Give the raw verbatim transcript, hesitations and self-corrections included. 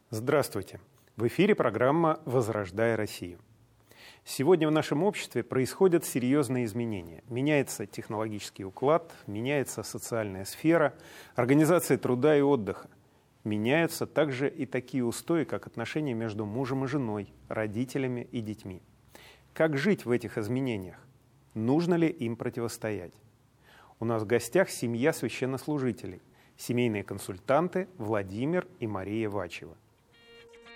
Здравствуйте! В эфире программа «Возрождая Россию». Сегодня в нашем обществе происходят серьезные изменения. Меняется технологический уклад, меняется социальная сфера, организация труда и отдыха. Меняются также и такие устои, как отношения между мужем и женой, родителями и детьми. Как жить в этих изменениях? Нужно ли им противостоять? У нас в гостях семья священнослужителей, семейные консультанты Владимир и Мария Вачева.